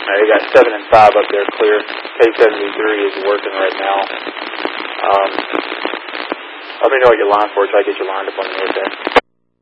You got 7 and 5 up there clear. K73 is working right now. Let me know what you're lined for, try to get you lined up on the north end.